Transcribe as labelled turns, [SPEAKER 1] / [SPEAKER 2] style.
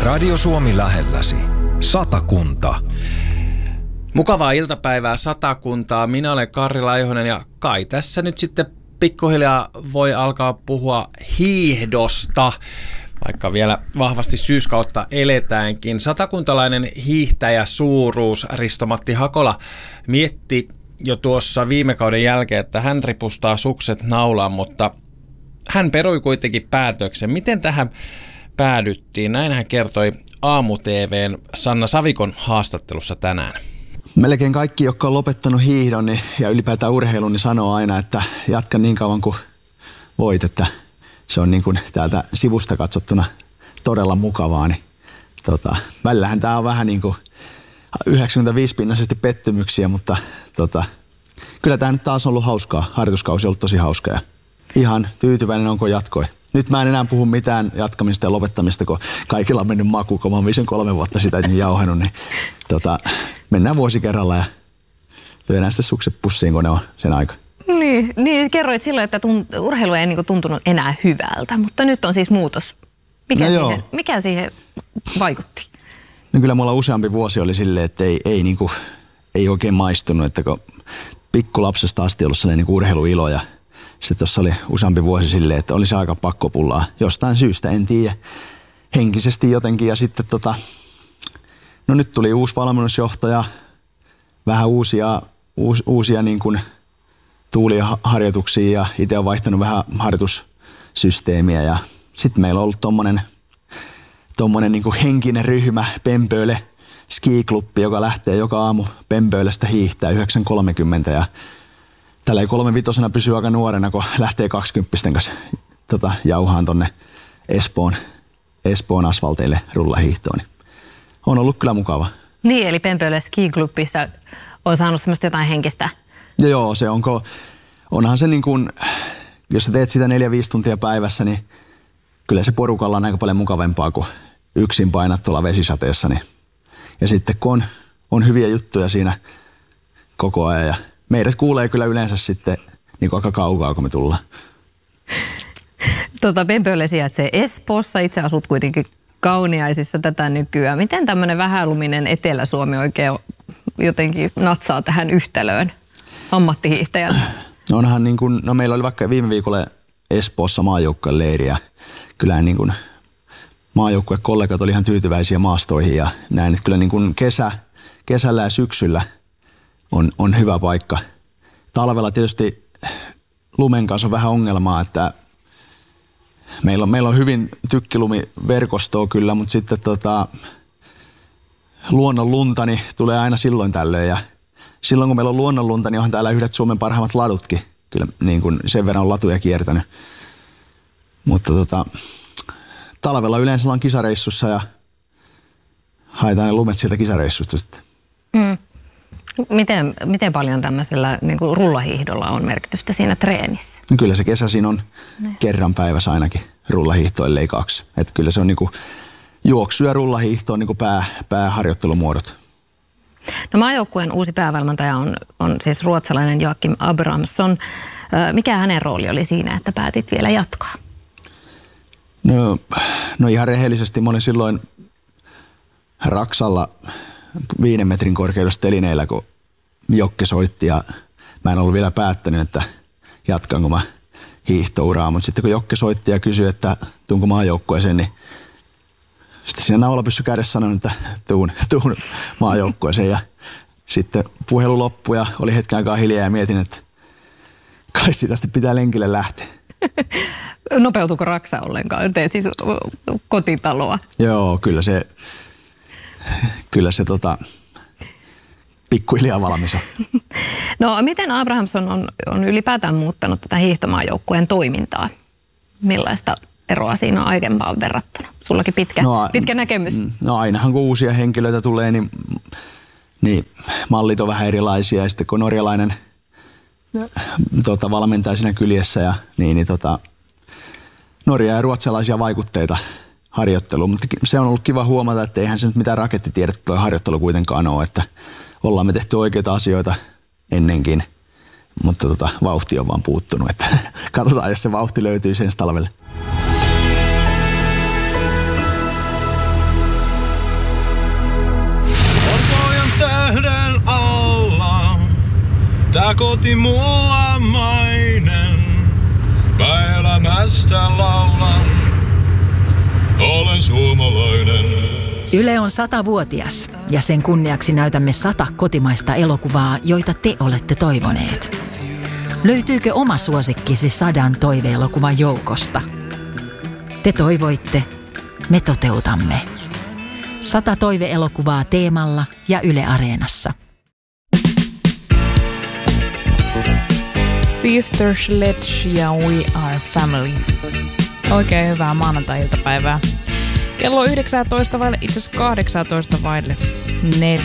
[SPEAKER 1] Radio Suomi lähelläsi. Satakunta.
[SPEAKER 2] Mukavaa iltapäivää Satakuntaa. Minä olen Karri Laihonen ja kai tässä nyt sitten pikkuhiljaa voi alkaa puhua hiihdosta, vaikka vielä vahvasti syyskautta eletäänkin. Satakuntalainen hiihtäjä suuruus Risto-Matti Hakola mietti jo tuossa viime kauden jälkeen, että hän ripustaa sukset naulaan, mutta hän perui kuitenkin päätöksen. Miten tähän päädyttiin? Näin hän kertoi Aamu-TV:n Sanna Savikon haastattelussa tänään.
[SPEAKER 3] Melkein kaikki, jotka on lopettanut hiihdon ja ylipäätään urheilun, niin sanoo aina, että jatka niin kauan kuin voit, että se on niin kuin täältä sivusta katsottuna todella mukavaa. Niin, välillähän tämä on vähän niin kuin 95% pettymyksiä, mutta kyllä tämä nyt taas on ollut hauskaa. Harjoituskausi on ollut tosi hauska ja ihan tyytyväinen onko jatkoi. Nyt mä en enää puhu mitään jatkamista ja lopettamista, kun kaikilla on mennyt maku, kun mä oon 3 vuotta sitä niin jauhenut, niin mennään vuosi kerralla ja lyödään sitten sukset pussiin, kun ne on sen aika.
[SPEAKER 4] Niin kerroit silloin, että urheilu ei niinku tuntunut enää hyvältä, mutta nyt on siis muutos. Mikä siihen vaikutti?
[SPEAKER 3] No kyllä mulla useampi vuosi oli silleen, että ei oikein maistunut, että kun pikkulapsesta asti ollut sellainen niin urheiluilo ja sitten tuossa oli useampi vuosi silleen, että oli se aika pakkopullaa jostain syystä, en tiedä, henkisesti jotenkin. Ja sitten no nyt tuli uusi valmennusjohtaja, vähän uusia niin kuin tuulia harjoituksia ja itse on vaihtanut vähän harjoitussysteemiä. Ja sitten meillä on ollut tommonen niin kuin henkinen ryhmä, Pempöyle skiklubbi, joka lähtee joka aamu Pempöylestä hiihtää 9.30 ja tällä 3-5 pysyy aika nuorena, kun lähtee 20 kanssa jauhaan tonne Espoon asfalteille rullahiihtoon. On ollut kyllä mukava.
[SPEAKER 4] Niin, eli Pempöyle skiklubissa on saanut semmoista jotain henkistä.
[SPEAKER 3] Ja joo, onhan se niin kuin, jos sä teet sitä 4-5 tuntia päivässä, niin kyllä se porukalla on aika paljon mukavempaa kuin yksin painat tuolla vesisateessa. Niin. Ja sitten kun on hyviä juttuja siinä koko ajan ja meidät kuulee kyllä yleensä sitten niin aika kaukaa, kun me tullaan.
[SPEAKER 4] Pempöyle sijaitsee Espoossa. Itse asut kuitenkin Kauniaisissa tätä nykyään. Miten tämmöinen vähäluminen Etelä-Suomi oikein jotenkin natsaa tähän yhtälöön ammattihiihtäjät?
[SPEAKER 3] Onhan niin kuin, no meillä oli vaikka viime viikolla Espoossa maajoukkueen leiri ja kyllä niin kuin maajoukkuekollegat oli ihan tyytyväisiä maastoihin ja näin, että kyllä niin kuin kesällä ja syksyllä on hyvä paikka. Talvella tietysti lumen kanssa on vähän ongelmaa, että meillä on hyvin tykkilumiverkostoa kyllä, mutta sitten luonnonlunta niin tulee aina silloin tällöin. Ja silloin kun meillä on luonnonlunta, niin onhan täällä yhdet Suomen parhaimmat ladutkin. Kyllä niin kuin sen verran on latuja kiertänyt. Mutta talvella yleensä ollaan kisareissussa ja haetaan ne lumet sieltä kisareissusta sitten.
[SPEAKER 4] Miten paljon tämmöisellä niin kuin rullahiihdolla on merkitystä siinä treenissä?
[SPEAKER 3] No kyllä se kesäisin on kerran päivässä ainakin rullahiihto, ellei 2. Että kyllä se on niin kuin juoksu ja rullahiihto on niin kuin pääharjoittelumuodot.
[SPEAKER 4] No maajoukkueen uusi päävalmentaja on siis ruotsalainen Joakim Abrahamsson. Mikä hänen rooli oli siinä, että päätit vielä jatkaa?
[SPEAKER 3] No ihan rehellisesti mä olin silloin Raksalla 5 metrin korkeudessa telineillä, kun Jokke soitti ja mä en ollut vielä päättänyt, että jatkanko mä hiihtouraa, mutta sitten kun Jokke soitti ja kysyi, että tuunko maajoukkueeseen, niin sitten siinä naulapyssy kädessä sanoin, että tuun maajoukkueeseen ja sitten puhelu loppui ja oli hetken aikaa hiljaa ja mietin, että kai siitä sitten pitää lenkille lähteä.
[SPEAKER 4] Nopeutuiko Raksa ollenkaan? Teet siis kotitaloa?
[SPEAKER 3] Joo, kyllä se pikkuhiljaa valmis on.
[SPEAKER 4] No miten Abrahamsson on ylipäätään muuttanut tätä hiihtomaajoukkueen toimintaa? Millaista eroa siinä on aiempaan verrattuna? Sullakin pitkä näkemys.
[SPEAKER 3] No ainahan kun uusia henkilöitä tulee, niin mallit on vähän erilaisia. Ja sitten kun norjalainen valmentaa siinä kyljessä Norja ja ruotsalaisia vaikutteita harjoitteluun, mutta se on ollut kiva huomata, että eihän se nyt mitään rakettitiedettä tuo harjoittelu kuitenkaan ole, että ollaan me tehty oikeita asioita ennenkin, mutta vauhti on vaan puuttunut, että katsotaan, jos se vauhti löytyy sen talvelle.
[SPEAKER 5] mullamainen. Mä elämästä laulan, olen suomalainen.
[SPEAKER 6] Yle on 100-vuotias ja sen kunniaksi näytämme 100 kotimaista elokuvaa, joita te olette toivoneet. Löytyykö oma suosikkisi 100 toiveelokuvan joukosta? Te toivoitte, me toteutamme. 100 toiveelokuvaa Teemalla ja Yle Areenassa.
[SPEAKER 7] Sister Sledge ja We Are Family. Oikein hyvää maanantai-iltapäivää. Kello 19 vaille, itse asiassa 18 vaille 4.